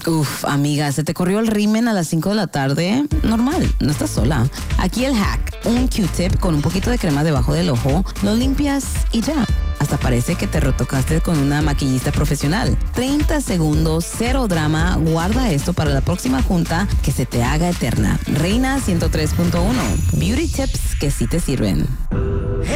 Uf, amiga, ¿se te corrió el rímel a las 5 de la tarde? Normal, no estás sola. Aquí el hack, un Q-tip con un poquito de crema debajo del ojo, lo limpias y ya. Hasta parece que te retocaste con una maquillista profesional. 30 segundos, cero drama. Guarda esto para la próxima junta que se te haga eterna. Reina 103.1. Beauty tips que sí te sirven.